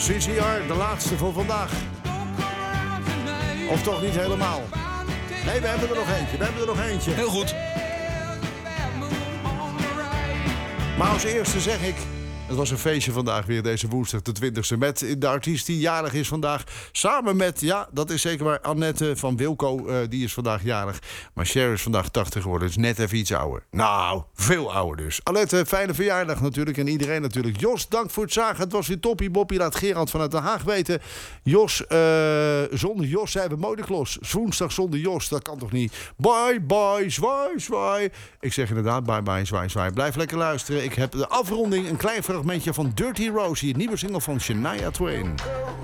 CCR, de laatste voor vandaag. Of toch niet helemaal? Nee, we hebben er nog eentje. Heel goed. Maar als eerste zeg ik... Het was een feestje vandaag weer, deze woensdag de 20e. Met de artiest die jarig is vandaag. Samen met, ja, dat is zeker waar, Annette van Wilco. Die is vandaag jarig. Maar Cher is vandaag 80 geworden. Dus net even iets ouder. Nou, veel ouder dus. Annette, fijne verjaardag natuurlijk. En iedereen natuurlijk. Jos, dank voor het zagen. Het was weer toppie boppie. Laat Gerard vanuit Den Haag weten. Jos, zonder Jos zijn we modeklos. Woensdag zonder Jos, dat kan toch niet? Bye, bye, zwaai, zwaai. Ik zeg inderdaad bye, bye, zwaai, zwaai. Blijf lekker luisteren. Ik heb de afronding, een klein fragmentje van Dirty Rosie, het nieuwe single van Shania Twain.